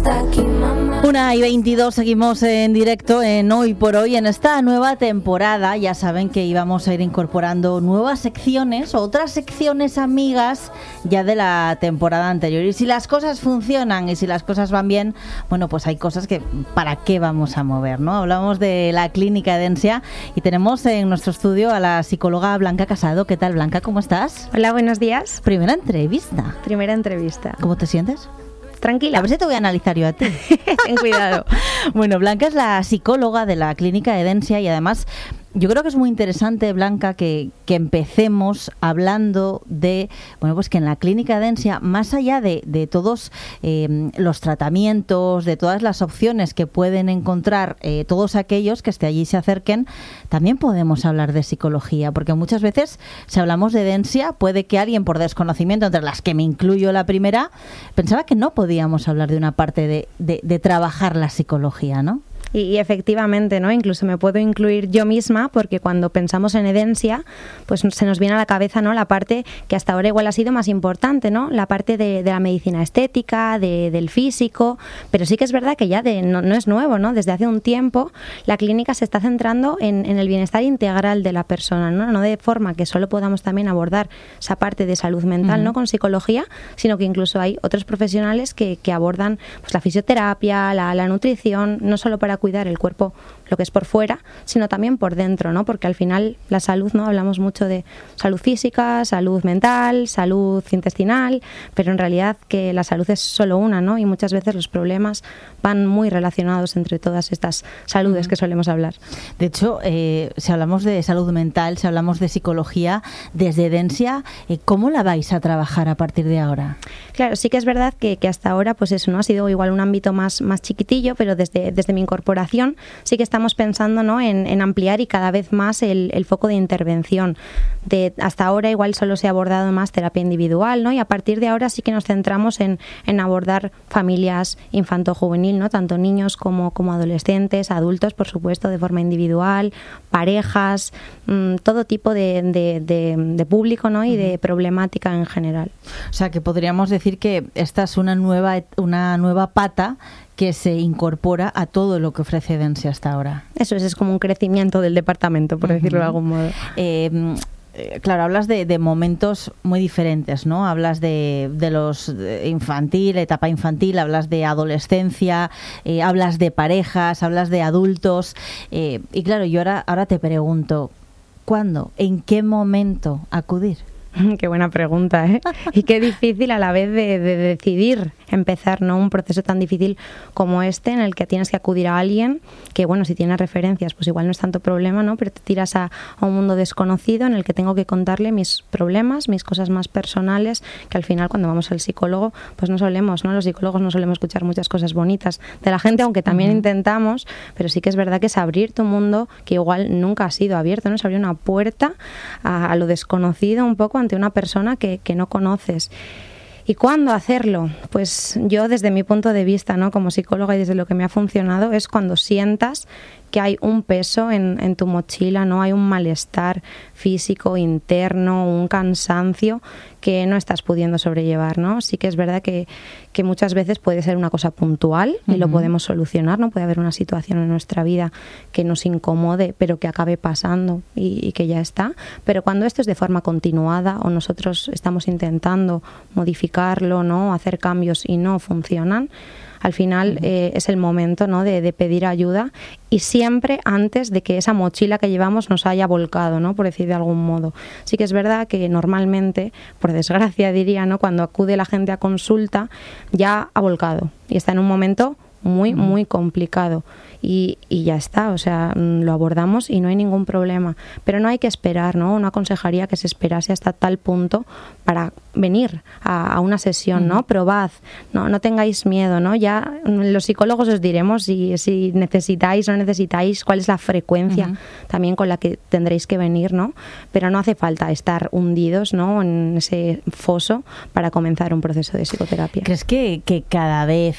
1:22, seguimos en directo en Hoy por Hoy. En esta nueva temporada ya saben que íbamos a ir incorporando nuevas secciones, otras secciones amigas ya de la temporada anterior. Y si las cosas funcionan y si las cosas van bien, bueno, pues hay cosas que ¿para qué vamos a mover, no? Hablamos de la Clínica Edencia y tenemos en nuestro estudio a la psicóloga Blanca Casado. ¿Qué tal, Blanca? ¿Cómo estás? Hola, buenos días. Primera entrevista. Primera entrevista. ¿Cómo te sientes? Tranquila. A ver si te voy a analizar yo a ti. Ten cuidado. Bueno, Blanca es la psicóloga de la Clínica Edencia y además yo creo que es muy interesante, Blanca, que empecemos hablando de, bueno, pues que en la Clínica Edencia, más allá de todos los tratamientos, de todas las opciones que pueden encontrar todos aquellos que allí se acerquen, también podemos hablar de psicología, porque muchas veces si hablamos de Edencia, puede que alguien por desconocimiento, entre las que me incluyo la primera, pensaba que no podíamos hablar de una parte de trabajar la psicología, ¿no? Y efectivamente, ¿no? Incluso me puedo incluir yo misma, porque cuando pensamos en Edencia, pues se nos viene a la cabeza, ¿no?, la parte que hasta ahora igual ha sido más importante, ¿no? La parte de la medicina estética, del físico, pero sí que es verdad que ya no es nuevo, ¿no? Desde hace un tiempo la clínica se está centrando en el bienestar integral de la persona, ¿no? No de forma que solo podamos también abordar esa parte de salud mental, ¿no?, con psicología, sino que incluso hay otros profesionales que abordan pues la fisioterapia, la nutrición, no solo para cuidar el cuerpo, lo que es por fuera, sino también por dentro, ¿no? Porque al final la salud, ¿no? Hablamos mucho de salud física, salud mental, salud intestinal, pero en realidad que la salud es solo una, ¿no? Y muchas veces los problemas van muy relacionados entre todas estas saludes que solemos hablar. De hecho, si hablamos de salud mental, si hablamos de psicología, desde Edencia, ¿cómo la vais a trabajar a partir de ahora? Claro, sí que es verdad que hasta ahora, pues eso, ¿no? Ha sido igual un ámbito más chiquitillo, pero desde mi incorporación sí que estamos pensando, ¿no?, en ampliar y cada vez más el foco de intervención. Hasta ahora igual solo se ha abordado más terapia individual, ¿no? Y a partir de ahora sí que nos centramos en abordar familias infanto-juvenil, ¿no? Tanto niños como adolescentes, adultos, por supuesto, de forma individual, parejas, todo tipo de público, ¿no?, y de problemática en general. O sea, que podríamos decir que esta es una nueva pata que se incorpora a todo lo que ofrece Edencia hasta ahora. Eso es como un crecimiento del departamento, por decirlo de algún modo. Claro, hablas de momentos muy diferentes, ¿no? Hablas de los infantil, etapa infantil, hablas de adolescencia, hablas de parejas, hablas de adultos. Y claro, yo ahora te pregunto, ¿cuándo? ¿En qué momento acudir? Qué buena pregunta, ¿eh? Y qué difícil a la vez de decidir empezar, ¿no?, un proceso tan difícil como este, en el que tienes que acudir a alguien que, bueno, si tienes referencias, pues igual no es tanto problema, ¿no? Pero te tiras a un mundo desconocido en el que tengo que contarle mis problemas, mis cosas más personales, que al final cuando vamos al psicólogo, pues no solemos, ¿no? Los psicólogos no solemos escuchar muchas cosas bonitas de la gente, aunque también intentamos, pero sí que es verdad que es abrir tu mundo que igual nunca ha sido abierto, ¿no? Es abrir una puerta a lo desconocido un poco ante una persona que no conoces. ¿Y cuándo hacerlo? Pues yo, desde mi punto de vista, ¿no?, como psicóloga, y desde lo que me ha funcionado, es cuando sientas que hay un peso en tu mochila, ¿no? Hay un malestar físico, interno, un cansancio que no estás pudiendo sobrellevar, ¿no? Sí que es verdad que muchas veces puede ser una cosa puntual y lo podemos solucionar, ¿no? Puede haber una situación en nuestra vida que nos incomode, pero que acabe pasando y que ya está. Pero cuando esto es de forma continuada o nosotros estamos intentando modificarlo, ¿no?, hacer cambios y no funcionan, al final es el momento, ¿no?, de pedir ayuda, y siempre antes de que esa mochila que llevamos nos haya volcado, ¿no?, por decir de algún modo. Sí que es verdad que normalmente, por desgracia diría, ¿no?, cuando acude la gente a consulta ya ha volcado y está en un momento muy complicado. Y ya está, o sea, lo abordamos y no hay ningún problema. Pero no hay que esperar, ¿no? No aconsejaría que se esperase hasta tal punto para venir a una sesión, ¿no? Probad, no tengáis miedo, ¿no? Ya los psicólogos os diremos si necesitáis o no necesitáis, cuál es la frecuencia también con la que tendréis que venir, ¿no? Pero no hace falta estar hundidos, ¿no?, en ese foso para comenzar un proceso de psicoterapia. ¿Crees que cada vez,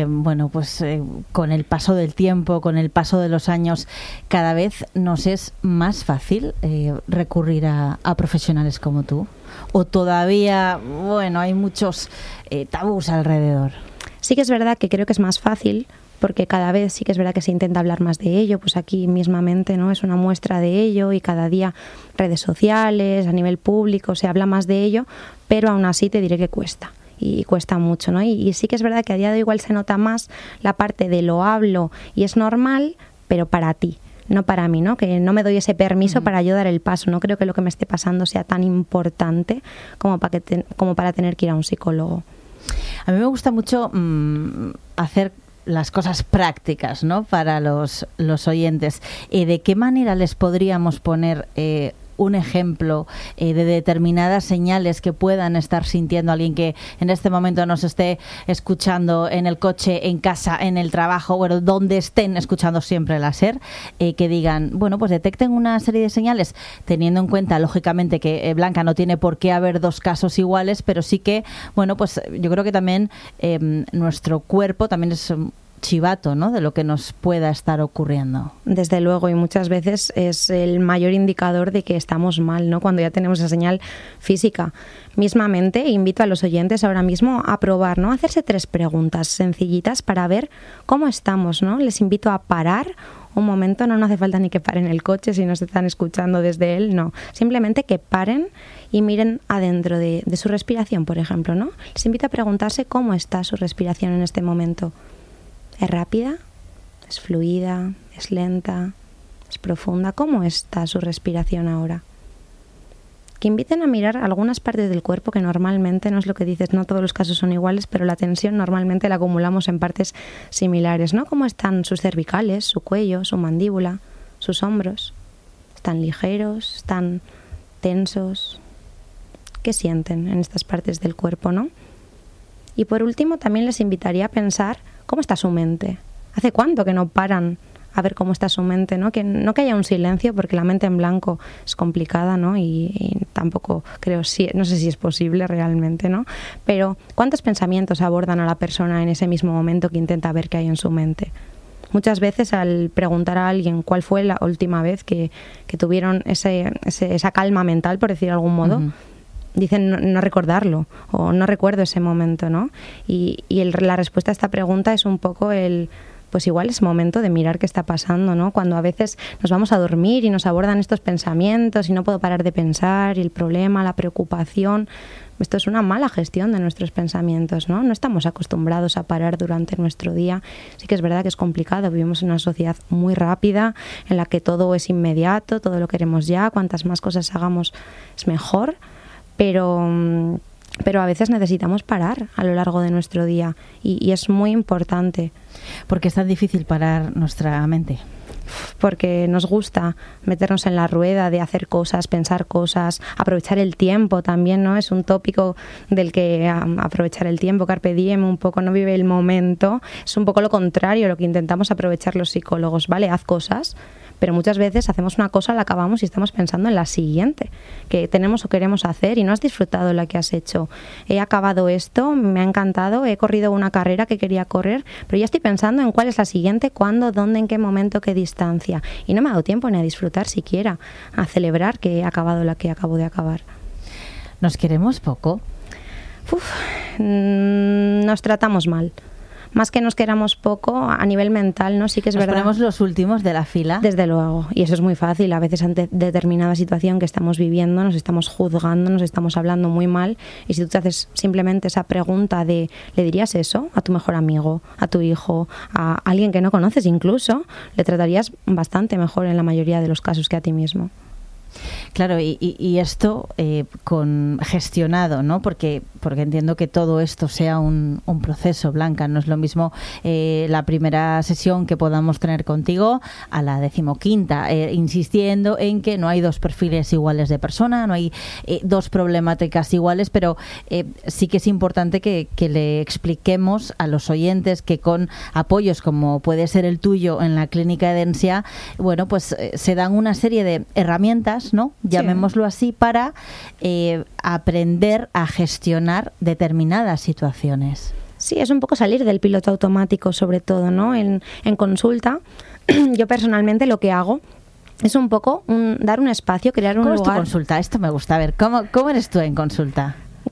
con el paso del tiempo, con el paso de los años, cada vez nos es más fácil recurrir a profesionales como tú? ¿O todavía, hay muchos tabús alrededor? Sí que es verdad que creo que es más fácil, porque cada vez sí que es verdad que se intenta hablar más de ello, pues aquí mismamente, ¿no? Es una muestra de ello y cada día redes sociales, a nivel público, se habla más de ello, pero aún así te diré que cuesta. Y cuesta mucho, ¿no? Y sí que es verdad que a día de hoy igual se nota más la parte de lo hablo y es normal, pero para ti, no para mí, ¿no? Que no me doy ese permiso para yo dar el paso. No creo que lo que me esté pasando sea tan importante como para tener que ir a un psicólogo. A mí me gusta mucho hacer las cosas prácticas, ¿no? Para los oyentes. ¿De qué manera les podríamos poner un ejemplo de determinadas señales que puedan estar sintiendo alguien que en este momento nos esté escuchando en el coche, en casa, en el trabajo, bueno, donde estén escuchando siempre la SER, que digan, bueno, pues detecten una serie de señales, teniendo en cuenta, lógicamente, que Blanca, no tiene por qué haber dos casos iguales, pero sí que, bueno, pues yo creo que también nuestro cuerpo también es chivato, ¿no?, de lo que nos pueda estar ocurriendo. Desde luego, y muchas veces es el mayor indicador de que estamos mal, ¿no?, cuando ya tenemos esa señal física. Mismamente, invito a los oyentes ahora mismo a probar, ¿no?, hacerse 3 preguntas sencillitas para ver cómo estamos, ¿no? Les invito a parar un momento, no hace falta ni que paren el coche si no se están escuchando desde él, no. Simplemente que paren y miren adentro de su respiración, por ejemplo, ¿no? Les invito a preguntarse cómo está su respiración en este momento. ¿Es rápida? ¿Es fluida? ¿Es lenta? ¿Es profunda? ¿Cómo está su respiración ahora? Que inviten a mirar algunas partes del cuerpo que normalmente, no es lo que dices, no todos los casos son iguales, pero la tensión normalmente la acumulamos en partes similares, ¿no? ¿Cómo están sus cervicales, su cuello, su mandíbula, sus hombros? ¿Están ligeros? ¿Están tensos? ¿Qué sienten en estas partes del cuerpo, no? Y por último, también les invitaría a pensar cómo está su mente. ¿Hace cuánto que no paran a ver cómo está su mente, ¿no? Que haya un silencio, porque la mente en blanco es complicada, ¿no? Y tampoco creo, no sé si es posible realmente, ¿no? Pero ¿cuántos pensamientos abordan a la persona en ese mismo momento que intenta ver qué hay en su mente? Muchas veces al preguntar a alguien cuál fue la última vez que tuvieron esa calma mental, por decir de algún modo, dicen no recordarlo o no recuerdo ese momento, ¿no? Y la respuesta a esta pregunta es un poco pues igual es momento de mirar qué está pasando, ¿no? Cuando a veces nos vamos a dormir y nos abordan estos pensamientos y no puedo parar de pensar, y el problema, la preocupación, esto es una mala gestión de nuestros pensamientos, ¿no? No estamos acostumbrados a parar durante nuestro día. Sí que es verdad que es complicado, vivimos en una sociedad muy rápida en la que todo es inmediato, todo lo queremos ya, cuantas más cosas hagamos es mejor, pero a veces necesitamos parar a lo largo de nuestro día y es muy importante. ¿Por qué es tan difícil parar nuestra mente? Porque nos gusta meternos en la rueda de hacer cosas, pensar cosas, aprovechar el tiempo también, ¿no? Es un tópico del que aprovechar el tiempo, carpe diem, un poco no vive el momento. Es un poco lo contrario, lo que intentamos aprovechar los psicólogos, ¿vale? Haz cosas, pero muchas veces hacemos una cosa, la acabamos y estamos pensando en la siguiente que tenemos o queremos hacer y no has disfrutado la que has hecho. He acabado esto, me ha encantado, he corrido una carrera que quería correr, pero ya estoy pensando en cuál es la siguiente, cuándo, dónde, en qué momento, qué distancia. Y no me ha dado tiempo ni a disfrutar siquiera, a celebrar que he acabado la que acabo de acabar. ¿Nos queremos poco? Nos tratamos mal. Más que nos queramos poco, a nivel mental, ¿no? Sí que es verdad. ¿Nos ponemos los últimos de la fila? Desde luego. Y eso es muy fácil. A veces ante determinada situación que estamos viviendo, nos estamos juzgando, nos estamos hablando muy mal. Y si tú te haces simplemente esa pregunta de ¿le dirías eso a tu mejor amigo, a tu hijo, a alguien que no conoces incluso? Le tratarías bastante mejor en la mayoría de los casos que a ti mismo. Claro, y esto con gestionado, ¿no? Porque entiendo que todo esto sea un proceso, Blanca. No es lo mismo la primera sesión que podamos tener contigo a la 15ª, insistiendo en que no hay dos perfiles iguales de persona, no hay dos problemáticas iguales, pero sí que es importante que le expliquemos a los oyentes que con apoyos como puede ser el tuyo en la Clínica Edensia, bueno, pues se dan una serie de herramientas, ¿no? Llamémoslo así, para aprender a gestionar determinadas situaciones. Sí, es un poco salir del piloto automático, sobre todo, ¿no? En consulta, yo personalmente lo que hago es un poco dar un espacio, crear un lugar. ¿Cómo es tu consulta? Esto me gusta. A ver, ¿cómo eres tú en consulta?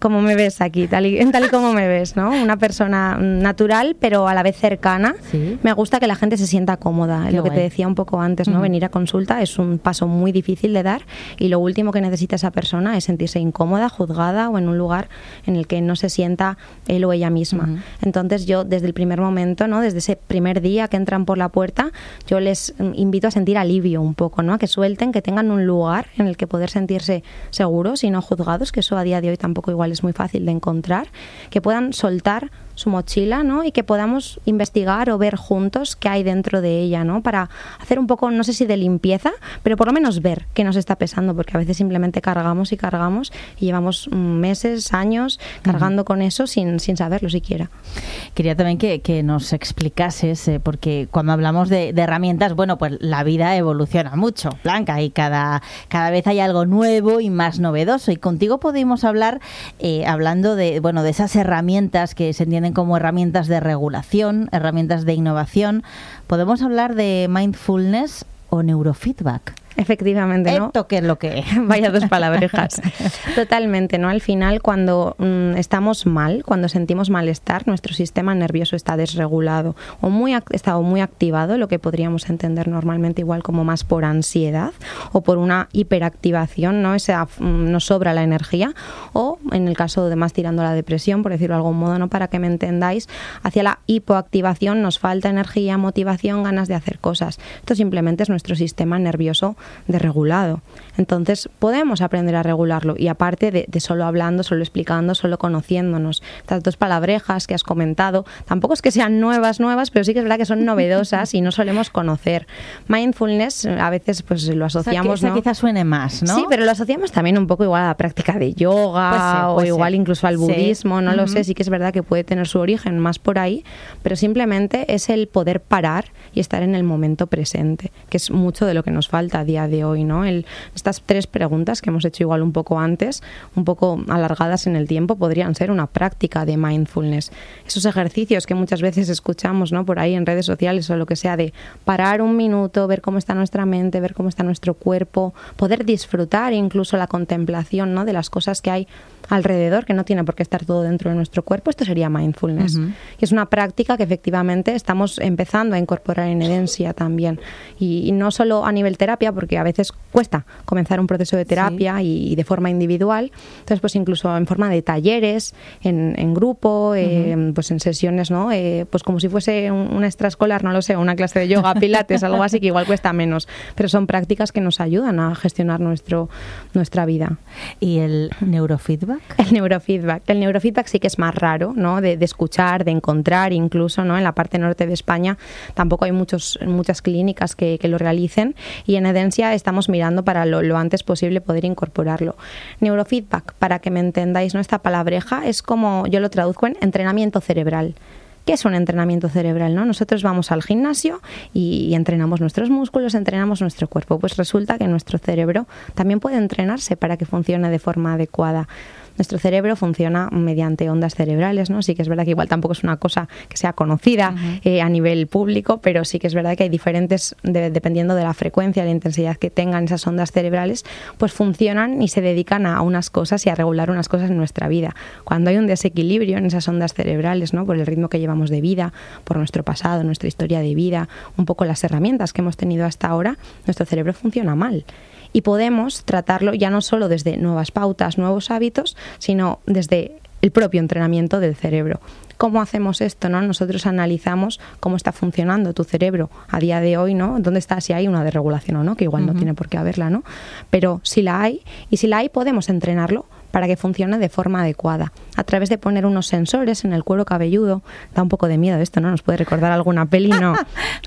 como me ves aquí, tal y como me ves, ¿no? Una persona natural, pero a la vez cercana. ¿Sí? Me gusta que la gente se sienta cómoda. Qué Lo que guay. te decía un poco antes, ¿no? Venir a consulta es un paso muy difícil de dar y lo último que necesita esa persona es sentirse incómoda, juzgada o en un lugar en el que no se sienta él o ella misma. Entonces yo desde el primer momento, ¿no? Desde ese primer día que entran por la puerta, yo les invito a sentir alivio un poco, ¿no? A que suelten, que tengan un lugar en el que poder sentirse seguros y no juzgados, que eso a día de hoy tampoco igual es muy fácil de encontrar, que puedan soltar su mochila, ¿no? Y que podamos investigar o ver juntos qué hay dentro de ella, ¿no? Para hacer un poco, no sé si de limpieza, pero por lo menos ver qué nos está pesando, porque a veces simplemente cargamos y llevamos meses, años cargando con eso sin saberlo siquiera. Quería también que nos explicases, porque cuando hablamos de herramientas, bueno, pues la vida evoluciona mucho, Blanca, y cada vez hay algo nuevo y más novedoso. Y contigo pudimos hablar, hablando de esas herramientas que se entienden como herramientas de regulación, herramientas de innovación. Podemos hablar de mindfulness o neurofeedback. Efectivamente, ¿no? ¿Esto qué es lo que es? Vaya dos palabrejas. Totalmente, ¿no? Al final, cuando estamos mal, cuando sentimos malestar, nuestro sistema nervioso está desregulado o está muy activado, lo que podríamos entender normalmente igual como más por ansiedad o por una hiperactivación, ¿no? Nos sobra la energía, o en el caso de más tirando a la depresión, por decirlo de algún modo, ¿no? Para que me entendáis, hacia la hipoactivación nos falta energía, motivación, ganas de hacer cosas. Esto simplemente es nuestro sistema nervioso desregulado. Entonces podemos aprender a regularlo, y aparte de solo hablando, solo explicando, solo conociéndonos. Estas dos palabrejas que has comentado tampoco es que sean nuevas, pero sí que es verdad que son novedosas y no solemos conocer. Mindfulness a veces pues lo asociamos, esa ¿no? quizás suene más, ¿no? Sí, pero lo asociamos también un poco igual a la práctica de yoga, o igual incluso al budismo, no lo sé. Sí que es verdad que puede tener su origen más por ahí, pero simplemente es el poder parar y estar en el momento presente, que es mucho de lo que nos falta a día de hoy, ¿no? Estas tres preguntas que hemos hecho igual un poco antes, un poco alargadas en el tiempo, podrían ser una práctica de mindfulness. Esos ejercicios que muchas veces escuchamos, ¿no? Por ahí en redes sociales o lo que sea, de parar un minuto, ver cómo está nuestra mente, ver cómo está nuestro cuerpo, poder disfrutar incluso la contemplación, ¿no? De las cosas que hay alrededor, que no tiene por qué estar todo dentro de nuestro cuerpo. Esto sería mindfulness. Y es una práctica que efectivamente estamos empezando a incorporar en Edensia también. Y no solo a nivel terapia, porque a veces cuesta comenzar un proceso de terapia y de forma individual. Entonces, pues incluso en forma de talleres, en grupo, pues en sesiones, ¿no? Pues como si fuese una extraescolar, no lo sé, una clase de yoga, pilates, algo así, que igual cuesta menos. Pero son prácticas que nos ayudan a gestionar nuestra vida. ¿Y el neurofeedback? El neurofeedback sí que es más raro, ¿no? De escuchar, de encontrar, incluso, ¿no? En la parte norte de España tampoco hay muchas clínicas que lo realicen, y en Edensia estamos mirando para lo antes posible poder incorporarlo. Neurofeedback, para que me entendáis, ¿no? Esta palabreja es como, yo lo traduzco en entrenamiento cerebral. ¿Qué es un entrenamiento cerebral, no? Nosotros vamos al gimnasio y entrenamos nuestros músculos, entrenamos nuestro cuerpo. Pues resulta que nuestro cerebro también puede entrenarse para que funcione de forma adecuada. Nuestro cerebro funciona mediante ondas cerebrales, ¿no? Sí que es verdad que igual tampoco es una cosa que sea conocida a nivel público, pero sí que es verdad que hay diferentes, dependiendo de la frecuencia y la intensidad que tengan esas ondas cerebrales, pues funcionan y se dedican a unas cosas y a regular unas cosas en nuestra vida. Cuando hay un desequilibrio en esas ondas cerebrales, ¿no? Por el ritmo que llevamos de vida, por nuestro pasado, nuestra historia de vida, un poco las herramientas que hemos tenido hasta ahora, nuestro cerebro funciona mal. Y podemos tratarlo ya no solo desde nuevas pautas, nuevos hábitos, sino desde el propio entrenamiento del cerebro. ¿Cómo hacemos esto, no? Nosotros analizamos cómo está funcionando tu cerebro a día de hoy, ¿no? ¿Dónde está? Si hay una desregulación o no, que igual no tiene por qué haberla, ¿no? Pero si la hay, y si la hay, podemos entrenarlo para que funcione de forma adecuada, a través de poner unos sensores en el cuero cabelludo. Da un poco de miedo esto, ¿no? Nos puede recordar alguna peli, ¿no?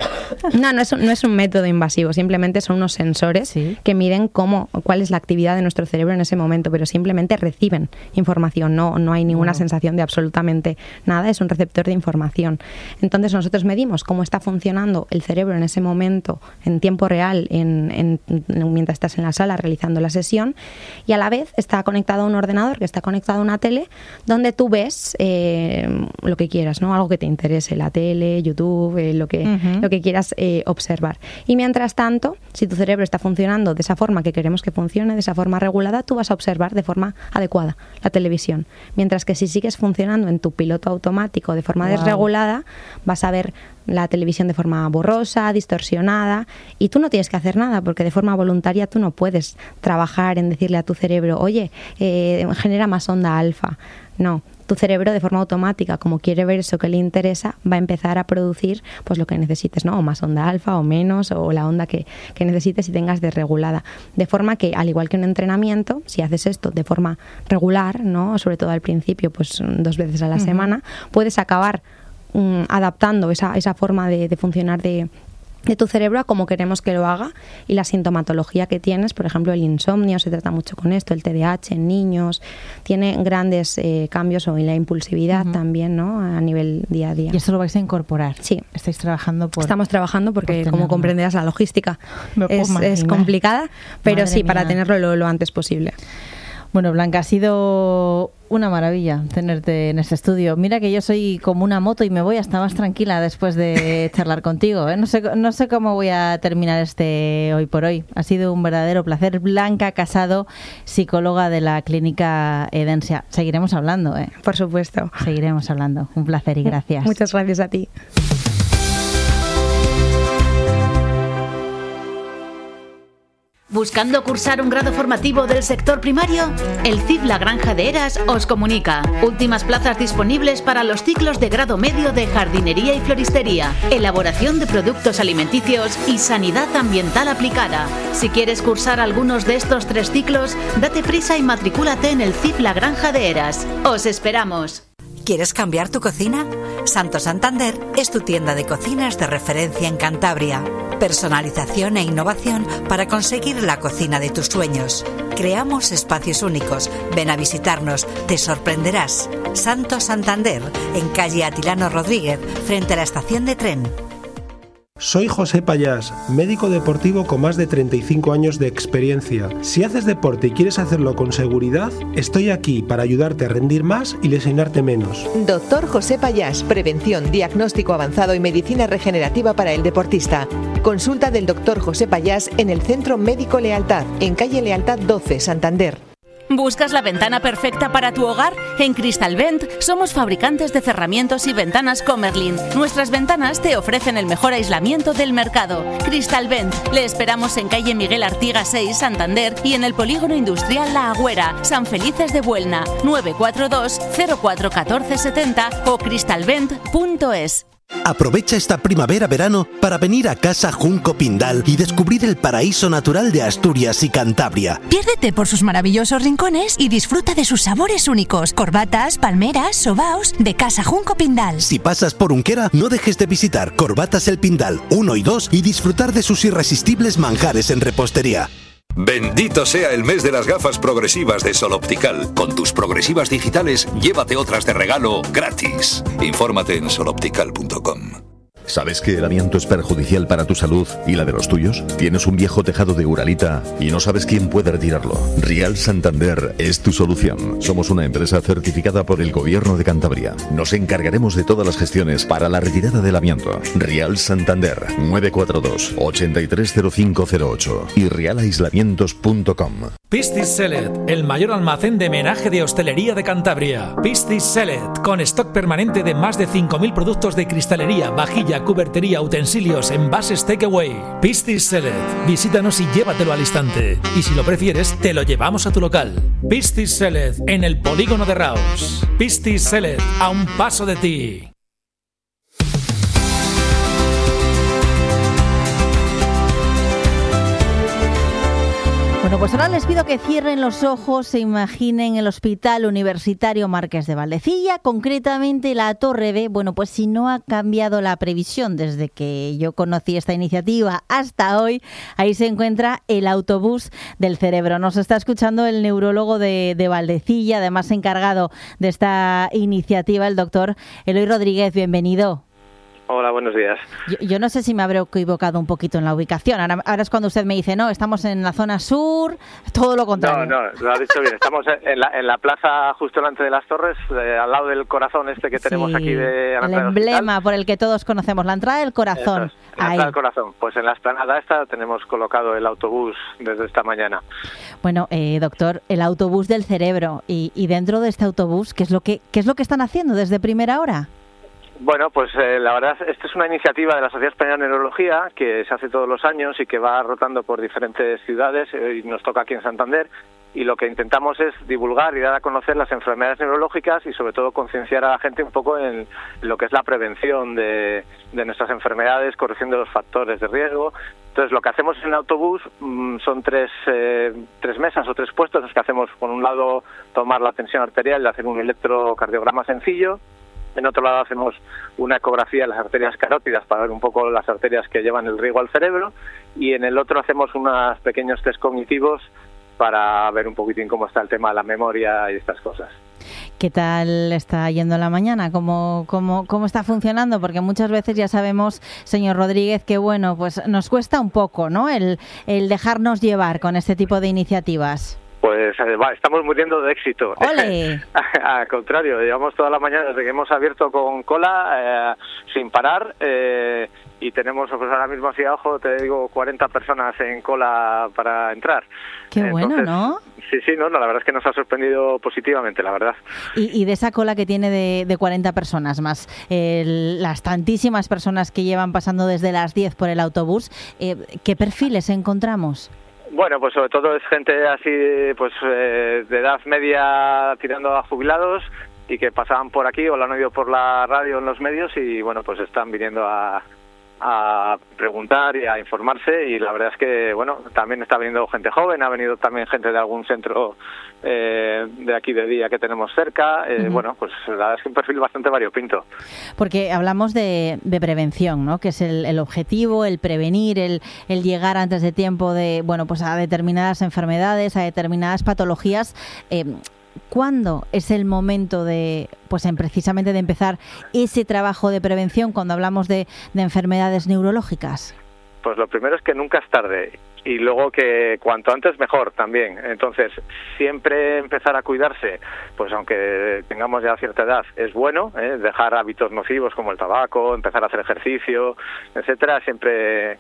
No es un método invasivo, simplemente son unos sensores que miden cuál es la actividad de nuestro cerebro en ese momento, pero simplemente reciben información, no hay ninguna sensación de absolutamente nada, es un receptor de información. Entonces nosotros medimos cómo está funcionando el cerebro en ese momento, en tiempo real, mientras estás en la sala realizando la sesión, y a la vez está conectado a un ordenador, que está conectado a una tele, donde tú ves lo que quieras, ¿no? Algo que te interese, la tele, YouTube, lo que quieras quieras observar. Y mientras tanto, si tu cerebro está funcionando de esa forma que queremos que funcione, de esa forma regulada, tú vas a observar de forma adecuada la televisión. Mientras que si sigues funcionando en tu piloto automático de forma desregulada, vas a ver la televisión de forma borrosa, distorsionada, y tú no tienes que hacer nada porque de forma voluntaria tú no puedes trabajar en decirle a tu cerebro, oye, genera más onda alfa. No, tu cerebro de forma automática, como quiere ver eso que le interesa, va a empezar a producir pues lo que necesites, ¿no? O más onda alfa o menos, o la onda que necesites y tengas desregulada. De forma que, al igual que un entrenamiento, si haces esto de forma regular, ¿no? Sobre todo al principio, pues 2 veces a la semana, puedes acabar adaptando esa forma de funcionar de tu cerebro a como queremos que lo haga, y la sintomatología que tienes, por ejemplo el insomnio se trata mucho con esto, el TDAH en niños, tiene grandes cambios, o la impulsividad también, ¿no? A nivel día a día. ¿Y eso lo vais a incorporar? Sí. Estamos trabajando porque, como comprenderás, la logística es complicada, pero Madre sí, mía. para tenerlo lo antes posible. Bueno, Blanca, ha sido una maravilla tenerte en este estudio. Mira que yo soy como una moto y me voy hasta más tranquila después de charlar contigo, ¿eh? No sé cómo voy a terminar este hoy por hoy. Ha sido un verdadero placer. Blanca Casado, psicóloga de la Clínica Edensia. Seguiremos hablando, ¿eh? Por supuesto. Seguiremos hablando. Un placer y gracias. Muchas gracias a ti. ¿Buscando cursar un grado formativo del sector primario? El CIF La Granja de Heras os comunica. Últimas plazas disponibles para los ciclos de grado medio de jardinería y floristería, elaboración de productos alimenticios y sanidad ambiental aplicada. Si quieres cursar algunos de estos 3 ciclos, date prisa y matricúlate en el CIF La Granja de Heras. ¡Os esperamos! ¿Quieres cambiar tu cocina? Santo Santander es tu tienda de cocinas de referencia en Cantabria. Personalización e innovación para conseguir la cocina de tus sueños. Creamos espacios únicos. Ven a visitarnos, te sorprenderás. Santo Santander, en calle Atilano Rodríguez, frente a la estación de tren. Soy José Payás, médico deportivo con más de 35 años de experiencia. Si haces deporte y quieres hacerlo con seguridad, estoy aquí para ayudarte a rendir más y lesionarte menos. Doctor José Payás, prevención, diagnóstico avanzado y medicina regenerativa para el deportista. Consulta del Doctor José Payás en el Centro Médico Lealtad, en calle Lealtad 12, Santander. ¿Buscas la ventana perfecta para tu hogar? En Cristalvent somos fabricantes de cerramientos y ventanas Comerlin. Nuestras ventanas te ofrecen el mejor aislamiento del mercado. Cristalvent. Le esperamos en calle Miguel Artigas 6, Santander, y en el polígono industrial La Agüera, San Felices de Buelna, 942 04 14 70 o cristalvent.es. Aprovecha esta primavera-verano para venir a Casa Junco Pindal y descubrir el paraíso natural de Asturias y Cantabria. Piérdete por sus maravillosos rincones y disfruta de sus sabores únicos. Corbatas, palmeras, sobaos de Casa Junco Pindal. Si pasas por Unquera, no dejes de visitar Corbatas El Pindal 1 y 2 y disfrutar de sus irresistibles manjares en repostería. Bendito sea el mes de las gafas progresivas de Sol Optical. Con tus progresivas digitales, llévate otras de regalo gratis. Infórmate en soloptical.com. ¿Sabes que el amianto es perjudicial para tu salud y la de los tuyos? ¿Tienes un viejo tejado de Uralita y no sabes quién puede retirarlo? Rial Santander es tu solución. Somos una empresa certificada por el Gobierno de Cantabria. Nos encargaremos de todas las gestiones para la retirada del amianto. Rial Santander, 942-830508 y realaislamientos.com. Piscis Select, el mayor almacén de menaje de hostelería de Cantabria. Piscis Select, con stock permanente de más de 5.000 productos de cristalería, vajilla, cubertería, utensilios, envases takeaway. Piscis Select, visítanos y llévatelo al instante. Y si lo prefieres, te lo llevamos a tu local. Piscis Select, en el polígono de Raos. Piscis Select, a un paso de ti. Bueno, pues ahora les pido que cierren los ojos, se imaginen el Hospital Universitario Marqués de Valdecilla, concretamente la Torre B. Bueno, pues si no ha cambiado la previsión desde que yo conocí esta iniciativa hasta hoy, ahí se encuentra el autobús del cerebro. Nos está escuchando el neurólogo de Valdecilla, además encargado de esta iniciativa, el doctor Eloy Rodríguez. Bienvenido. Hola, buenos días. Yo no sé si me habré equivocado un poquito en la ubicación. Ahora es cuando usted me dice, no, estamos en la zona sur, todo lo contrario. No, lo ha dicho bien. Estamos en la plaza justo delante de las torres, al lado del corazón que tenemos aquí de el emblema por el que todos conocemos, la entrada del corazón. La entrada del corazón. Pues en la explanada esta tenemos colocado el autobús desde esta mañana. Bueno, doctor, el autobús del cerebro. Y dentro de este autobús, ¿qué es lo que están haciendo desde primera hora? Bueno, pues la verdad, esta es una iniciativa de la Sociedad Española de Neurología que se hace todos los años y que va rotando por diferentes ciudades, y nos toca aquí en Santander, y lo que intentamos es divulgar y dar a conocer las enfermedades neurológicas y sobre todo concienciar a la gente un poco en lo que es la prevención de nuestras enfermedades, corrigiendo los factores de riesgo. Entonces, lo que hacemos en el autobús son tres mesas o 3 puestos, los que hacemos, por un lado, tomar la tensión arterial y hacer un electrocardiograma sencillo. En otro lado hacemos una ecografía de las arterias carótidas para ver un poco las arterias que llevan el riego al cerebro, y en el otro hacemos unos pequeños test cognitivos para ver un poquitín cómo está el tema de la memoria y estas cosas. ¿Qué tal está yendo la mañana? ¿Cómo está funcionando? Porque muchas veces ya sabemos, señor Rodríguez, que bueno, pues nos cuesta un poco, ¿no? El dejarnos llevar con este tipo de iniciativas. Pues estamos muriendo de éxito. ¡Ole! Al contrario, llevamos toda la mañana desde que hemos abierto con cola, sin parar, y tenemos, pues ahora mismo así abajo, te digo, 40 personas en cola para entrar. ¡Qué bueno!, ¿no? Sí, la verdad es que nos ha sorprendido positivamente, la verdad. Y de esa cola que tiene de 40 personas más, las tantísimas personas que llevan pasando desde las 10 por el autobús, ¿qué perfiles encontramos? Bueno, pues sobre todo es gente así, pues de edad media tirando a jubilados, y que pasaban por aquí o lo han oído por la radio en los medios, y bueno, pues están viniendo a preguntar y a informarse, y la verdad es que, bueno, también está viniendo gente joven, ha venido también gente de algún centro de aquí de día que tenemos cerca. Bueno, pues la verdad es que un perfil bastante variopinto. Porque hablamos de prevención, ¿no? Que es el objetivo, el prevenir, el llegar antes de tiempo pues a determinadas enfermedades, a determinadas patologías. ¿Cuándo es el momento precisamente de empezar ese trabajo de prevención cuando hablamos de enfermedades neurológicas? Pues lo primero es que nunca es tarde, y luego que cuanto antes mejor también. Entonces, siempre empezar a cuidarse, pues aunque tengamos ya cierta edad, es bueno, dejar hábitos nocivos como el tabaco, empezar a hacer ejercicio, etcétera. Siempre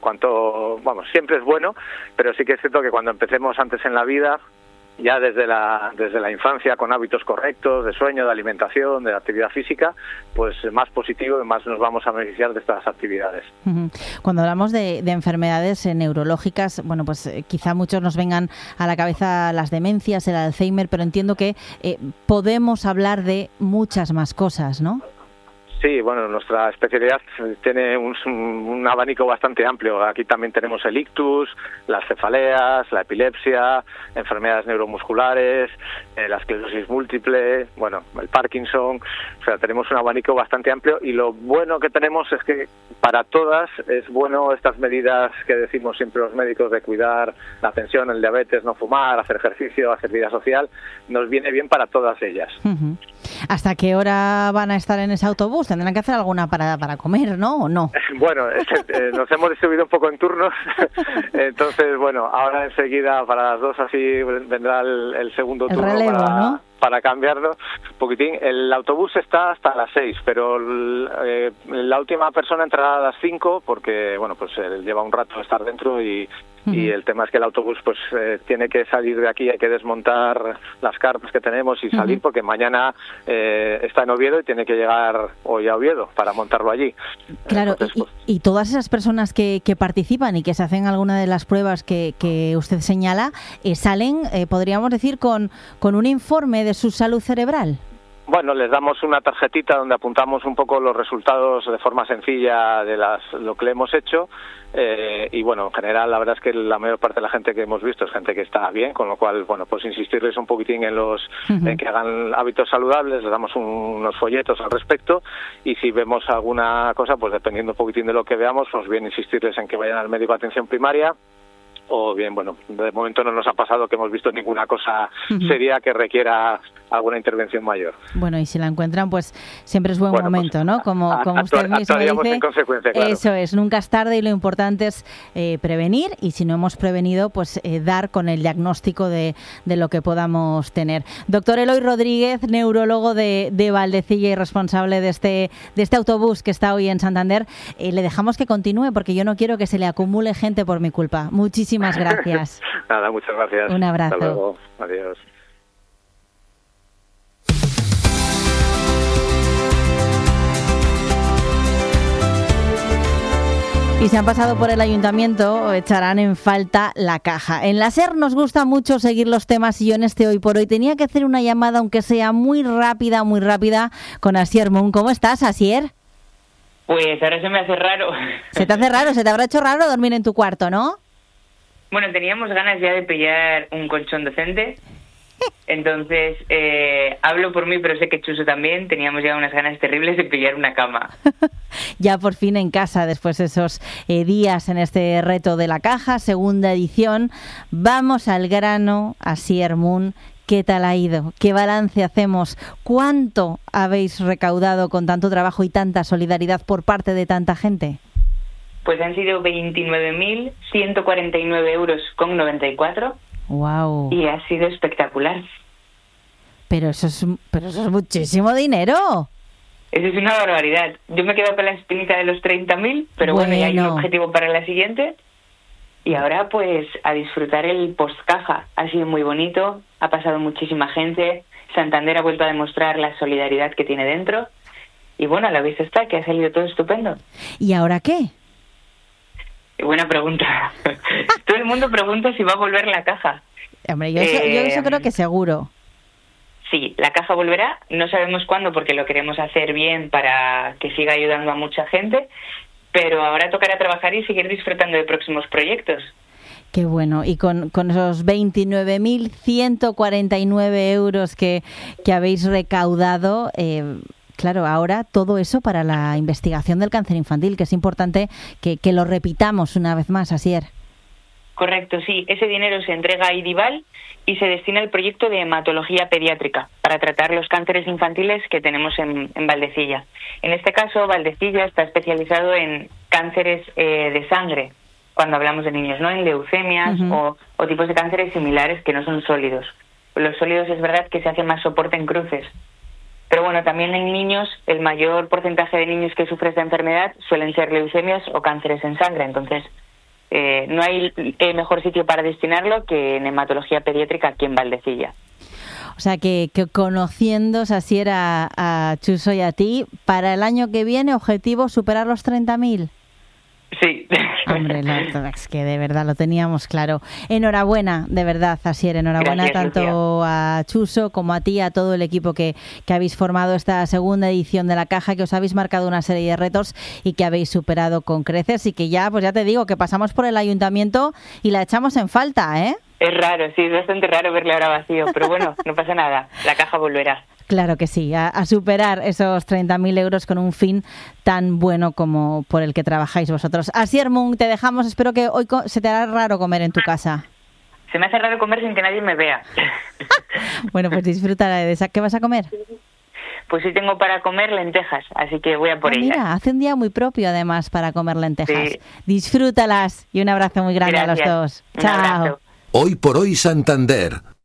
es bueno, pero sí que es cierto que cuando empecemos antes en la vida, ya desde la infancia, con hábitos correctos de sueño, de alimentación, de actividad física, pues más positivo y más nos vamos a beneficiar de estas actividades. Cuando hablamos de enfermedades neurológicas, bueno, pues quizá muchos nos vengan a la cabeza las demencias, el Alzheimer, pero entiendo que podemos hablar de muchas más cosas, ¿no? Sí, bueno, nuestra especialidad tiene un abanico bastante amplio. Aquí también tenemos el ictus, las cefaleas, la epilepsia, enfermedades neuromusculares, la esclerosis múltiple, bueno, el Parkinson. O sea, tenemos un abanico bastante amplio, y lo bueno que tenemos es que para todas es bueno estas medidas que decimos siempre los médicos de cuidar la tensión, el diabetes, no fumar, hacer ejercicio, hacer vida social, nos viene bien para todas ellas. ¿Hasta qué hora van a estar en ese autobús? Tendrán que hacer alguna parada para comer, ¿no? ¿O no? Bueno, nos hemos distribuido un poco en turnos. Entonces, bueno, ahora enseguida para las 2 así vendrá el segundo turno relevo, ¿no? Para cambiarlo un poquitín. El autobús está hasta las 6, pero la última persona entrará a las 5 porque, bueno, pues lleva un rato estar dentro y el tema es que el autobús pues tiene que salir de aquí, hay que desmontar las carpas que tenemos y salir porque mañana está en Oviedo y tiene que llegar hoy a Oviedo para montarlo allí. Claro. Entonces, y todas esas personas que participan y que se hacen alguna de las pruebas que usted señala, salen, podríamos decir, con un informe de su salud cerebral. Bueno, les damos una tarjetita donde apuntamos un poco los resultados de forma sencilla de lo que le hemos hecho, y bueno, en general la verdad es que la mayor parte de la gente que hemos visto es gente que está bien, con lo cual, bueno, pues insistirles un poquitín en que hagan hábitos saludables, les damos unos folletos al respecto, y si vemos alguna cosa, pues dependiendo un poquitín de lo que veamos, pues bien insistirles en que vayan al médico de atención primaria, o bien, bueno, de momento no nos ha pasado que hemos visto ninguna cosa seria que requiera alguna intervención mayor. Bueno, y si la encuentran, pues siempre es buen momento, ¿no? Como usted mismo dice, en consecuencia, claro. Eso es, nunca es tarde y lo importante es prevenir, y si no hemos prevenido, pues dar con el diagnóstico de lo que podamos tener. Doctor Eloy Rodríguez, neurólogo de Valdecilla y responsable de este autobús que está hoy en Santander, le dejamos que continúe porque yo no quiero que se le acumule gente por mi culpa. Muchísimas gracias. Nada, muchas gracias. Un abrazo. Hasta luego. Adiós. Y si han pasado por el ayuntamiento, echarán en falta la caja. En la SER nos gusta mucho seguir los temas y yo en este Hoy por Hoy tenía que hacer una llamada, aunque sea muy rápida, con Asier Moon. ¿Cómo estás, Asier? Pues ahora se me hace raro. ¿Se te hace raro? ¿Se te habrá hecho raro dormir en tu cuarto, no? Bueno, teníamos ganas ya de pillar un colchón decente. Entonces, hablo por mí, pero sé que Chuso también. Teníamos ya unas ganas terribles de pillar una cama. Ya por fin en casa, después de esos días en este reto de la caja, segunda edición. Vamos al grano, Asier Moon. ¿Qué tal ha ido? ¿Qué balance hacemos? ¿Cuánto habéis recaudado con tanto trabajo y tanta solidaridad por parte de tanta gente? Pues han sido 29.149 euros con 94. Wow. Y ha sido espectacular. Pero eso es muchísimo dinero. Eso es una barbaridad. Yo me quedo con la espinita de los 30.000, pero bueno, ya hay un objetivo para la siguiente. Y ahora pues a disfrutar el post-caja. Ha sido muy bonito, ha pasado muchísima gente. Santander ha vuelto a demostrar la solidaridad que tiene dentro. Y bueno, a la vista está, que ha salido todo estupendo. ¿Y ahora qué? Buena pregunta. Todo el mundo pregunta si va a volver la caja. Hombre, yo eso creo que seguro. Sí, la caja volverá. No sabemos cuándo porque lo queremos hacer bien para que siga ayudando a mucha gente. Pero ahora tocará trabajar y seguir disfrutando de próximos proyectos. Qué bueno. Y con esos 29.149 euros que habéis recaudado... Claro, ahora todo eso para la investigación del cáncer infantil, que es importante que lo repitamos una vez más, Asier. Correcto, sí. Ese dinero se entrega a IDIVAL y se destina al proyecto de hematología pediátrica para tratar los cánceres infantiles que tenemos en Valdecilla. En este caso, Valdecilla está especializado en cánceres de sangre, cuando hablamos de niños, ¿no? En leucemias o tipos de cánceres similares que no son sólidos. Los sólidos es verdad que se hace más soporte en cruces. Pero bueno, también en niños, el mayor porcentaje de niños que sufren esta enfermedad suelen ser leucemias o cánceres en sangre. Entonces, no hay mejor sitio para destinarlo que en hematología pediátrica aquí en Valdecilla. O sea, que conociendo así era a Chuso y a ti, para el año que viene, objetivo superar los 30.000. Sí. Hombre, es que de verdad lo teníamos claro. Enhorabuena, de verdad, Asier, enhorabuena. Gracias, tanto Lucía. A Chuso como a ti, a todo el equipo que habéis formado esta segunda edición de la caja, que os habéis marcado una serie de retos y que habéis superado con creces y que ya, pues ya te digo, que pasamos por el ayuntamiento y la echamos en falta, ¿eh? Es raro, sí, es bastante raro verle ahora vacío, pero bueno, no pasa nada, la caja volverá. Claro que sí, a superar esos 30.000 euros con un fin tan bueno como por el que trabajáis vosotros. Asier Moon, te dejamos, espero que hoy se te hará raro comer en tu casa. Se me hace raro comer sin que nadie me vea. Bueno, pues disfruta de esa. ¿Qué vas a comer? Pues sí tengo para comer lentejas, así que voy a por ellas. Mira, hace un día muy propio además para comer lentejas. Sí. Disfrútalas y un abrazo muy grande. Gracias. A los dos. Un abrazo. Hoy por Hoy Santander.